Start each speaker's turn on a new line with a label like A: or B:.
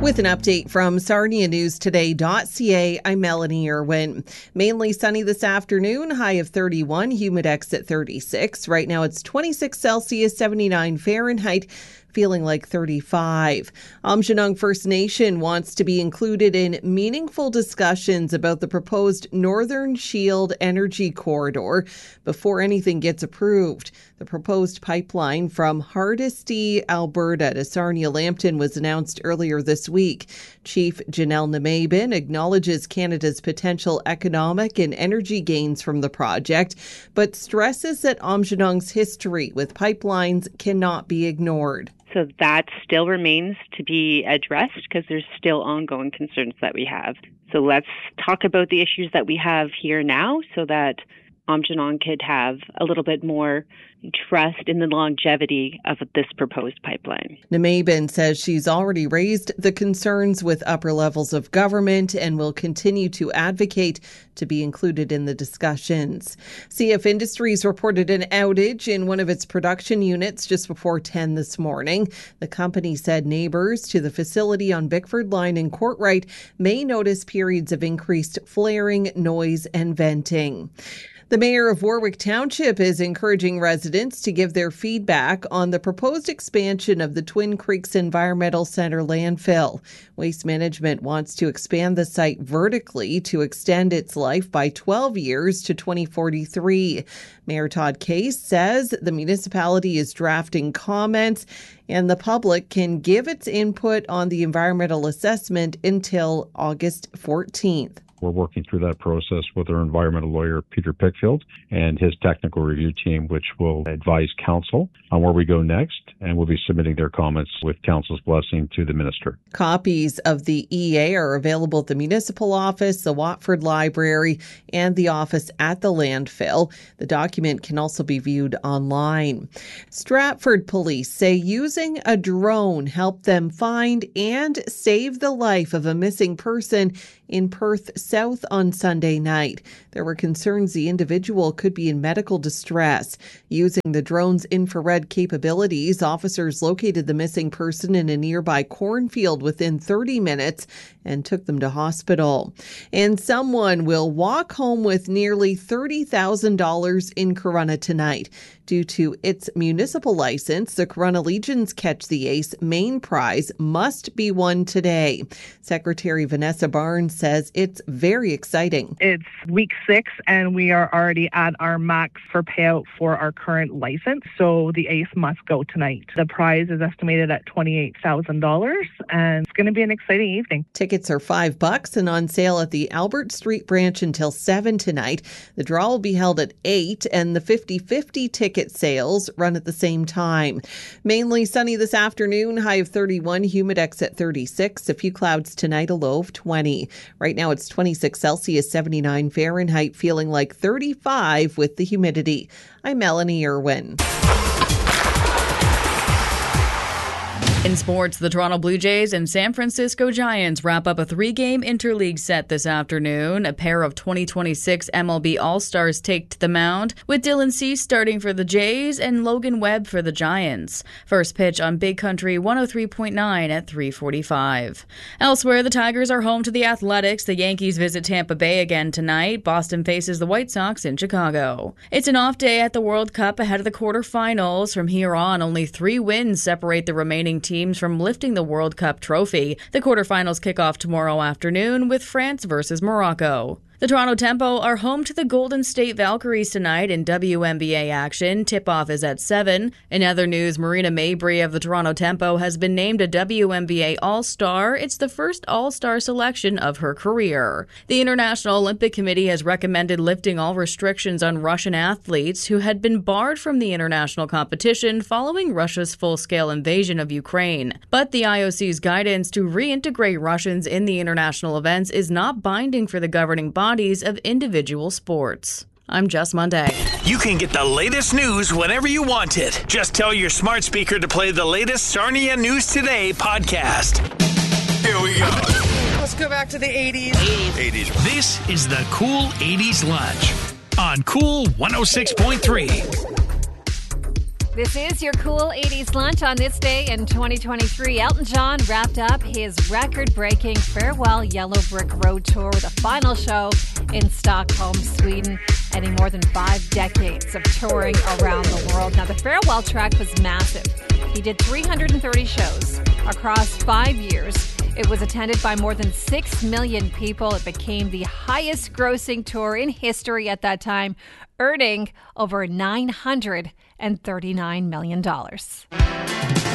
A: With an update from SarniaNewsToday.ca, I'm Melanie Irwin. Mainly sunny this afternoon, high of 31, humidex at 36. Right now it's 26 Celsius, 79 Fahrenheit. Feeling like 35. Aamjiwnaang First Nation wants to be included in meaningful discussions about the proposed Northern Shield Energy Corridor before anything gets approved. The proposed pipeline from Hardisty, Alberta to Sarnia-Lambton was announced earlier this week. Chief Janelle Namaben acknowledges Canada's potential economic and energy gains from the project, but stresses that Aamjiwnaang's history with pipelines cannot be ignored.
B: So that still remains to be addressed because there's still ongoing concerns that we have. So let's talk about the issues that we have here now so that Aamjiwnaang could have a little bit more trust in the longevity of this proposed pipeline.
A: Namaben says she's already raised the concerns with upper levels of government and will continue to advocate to be included in the discussions. CF Industries reported an outage in one of its production units just before 10 this morning. The company said neighbors to the facility on Bickford Line in Courtright may notice periods of increased flaring, noise, and venting. The mayor of Warwick Township is encouraging residents to give their feedback on the proposed expansion of the Twin Creeks Environmental Centre landfill. Waste Management wants to expand the site vertically to extend its life by 12 years to 2043. Mayor Todd Case says the municipality is drafting comments and the public can give its input on the environmental assessment until August 14th.
C: We're working through that process with our environmental lawyer, Peter Pickfield, and his technical review team, which will advise council on where we go next, and we'll be submitting their comments with council's blessing to the minister.
A: Copies of the EA are available at the municipal office, the Watford Library, and the office at the landfill. The document can also be viewed online. Stratford police say using a drone helped them find and save the life of a missing person in Perth South on Sunday night. There were concerns the individual could be in medical distress. Using the drone's infrared capabilities, officers located the missing person in a nearby cornfield within 30 minutes and took them to hospital. And someone will walk home with nearly $30,000 in Corunna tonight. Due to its municipal license, the Corunna Legions Catch the Ace main prize must be won today. Secretary Vanessa Barnes says it's very exciting.
D: It's week 6 and we are already at our max for payout for our current license. So the Ace must go tonight. The prize is estimated at $28,000 and it's going to be an exciting evening.
A: Tickets are $5 and on sale at the Albert Street branch until 7 tonight. The draw will be held at 8 and the 50-50 ticket sales run at the same time. Mainly sunny this afternoon, high of 31, humidex at 36. A few clouds tonight, a low of 20. Right now it's 26 Celsius, 79 Fahrenheit, feeling like 35 with the humidity. I'm Melanie Irwin.
E: In sports, the Toronto Blue Jays and San Francisco Giants wrap up a 3-game interleague set this afternoon. A pair of 2026 MLB All-Stars take to the mound, with Dylan Cease starting for the Jays and Logan Webb for the Giants. First pitch on Big Country 103.9 at 3:45. Elsewhere, the Tigers are home to the Athletics. The Yankees visit Tampa Bay again tonight. Boston faces the White Sox in Chicago. It's an off day at the World Cup ahead of the quarterfinals. From here on, only 3 wins separate the remaining teams from lifting the World Cup trophy. The quarterfinals kick off tomorrow afternoon with France versus Morocco. The Toronto Tempo are home to the Golden State Valkyries tonight in WNBA action. Tip-off is at 7. In other news, Marina Mabrey of the Toronto Tempo has been named a WNBA All-Star. It's the first All-Star selection of her career. The International Olympic Committee has recommended lifting all restrictions on Russian athletes who had been barred from the international competition following Russia's full-scale invasion of Ukraine. But the IOC's guidance to reintegrate Russians in the international events is not binding for the governing bodies of individual sports. I'm Jess Monday.
F: You can get the latest news whenever you want it. Just tell your smart speaker to play the latest Sarnia News Today podcast. Here we go.
G: Let's go back to the 80s.
F: 80s. This is the Cool 80s Lunch on Cool 106.3.
H: This is your cool 80s lunch on this day in 2023. Elton John wrapped up his record-breaking Farewell Yellow Brick Road tour with a final show in Stockholm, Sweden, ending more than 5 decades of touring around the world. Now, the farewell track was massive. He did 330 shows across 5 years. It was attended by more than 6 million people. It became the highest-grossing tour in history at that time, earning over $939 million.